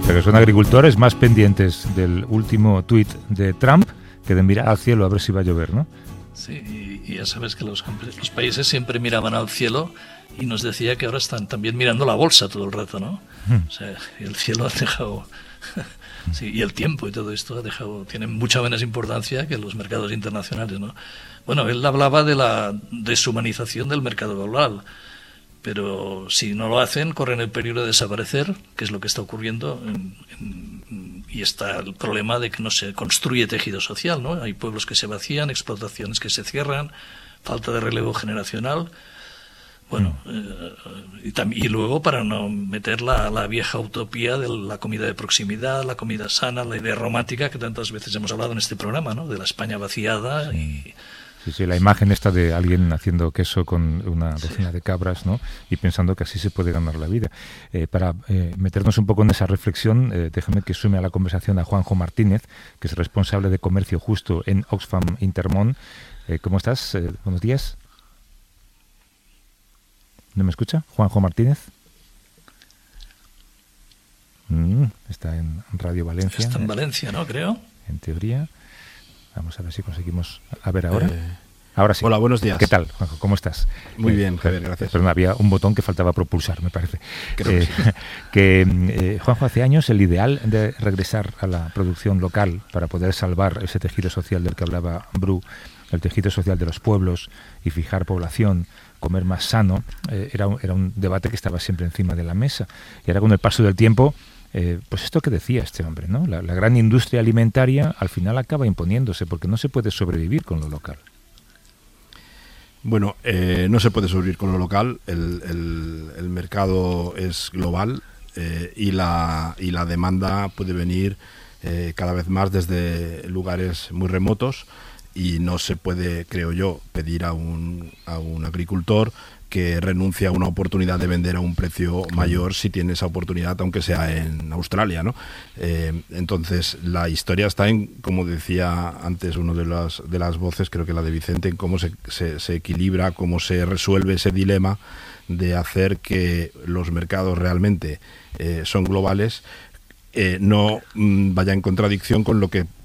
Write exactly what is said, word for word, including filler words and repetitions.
Pero son agricultores más pendientes del último tuit de Trump que de mirar al cielo a ver si va a llover, ¿no? Sí, y, y ya sabes que los, los países siempre miraban al cielo y nos decía que ahora están también mirando la bolsa todo el rato, ¿no? Mm. O sea, el cielo ha dejado... Sí, y el tiempo y todo esto ha dejado, tiene mucha menos importancia que los mercados internacionales, ¿no? Bueno, él hablaba de la deshumanización del mercado global, pero si no lo hacen, corren el peligro de desaparecer, que es lo que está ocurriendo, en, en, y está el problema de que no se construye tejido social, ¿no? Hay pueblos que se vacían, explotaciones que se cierran, falta de relevo generacional. Bueno, eh, y, tam- y luego para no meter la, la vieja utopía de la comida de proximidad, la comida sana, la idea romántica que tantas veces hemos hablado en este programa, ¿no? De la España vaciada. Sí. y Sí, sí, la imagen esta de alguien haciendo queso con una docena sí. de cabras, ¿no? Y pensando que así se puede ganar la vida. Eh, para eh, meternos un poco en esa reflexión, eh, déjame que sume a la conversación a Juanjo Martínez, que es responsable de comercio justo en Oxfam Intermón. Eh, ¿Cómo estás? Eh, buenos días. ¿No me escucha? Juanjo Martínez. Mm, está en Radio Valencia. Está en Valencia, ¿no? Creo. En teoría. Vamos a ver si conseguimos... A ver ahora. Eh, ahora sí. Hola, buenos días. ¿Qué tal, Juanjo? ¿Cómo estás? Muy eh, bien, Javier, gracias. Perdón, había un botón que faltaba propulsar, me parece. Creo eh, que sí. que eh, Juanjo, hace años el ideal de regresar a la producción local para poder salvar ese tejido social del que hablaba Bru, el tejido social de los pueblos y fijar población, comer más sano, eh, era, un, era un debate que estaba siempre encima de la mesa. Y ahora con el paso del tiempo... Eh, pues esto que decía este hombre, ¿no? La, la gran industria alimentaria al final acaba imponiéndose porque no se puede sobrevivir con lo local. Bueno, eh, no se puede sobrevivir con lo local, el, el, el mercado es global eh, y, la, y la demanda puede venir eh, cada vez más desde lugares muy remotos y no se puede, creo yo, pedir a un, a un agricultor que renuncia a una oportunidad de vender a un precio mayor si tiene esa oportunidad, aunque sea en Australia, ¿no? Eh, entonces, la historia está en, como decía antes uno de las, de las voces, creo que la de Vicente, en cómo se, se, se equilibra, cómo se resuelve ese dilema de hacer que los mercados realmente eh, son globales, Eh, no mm, vaya en contradicción con lo que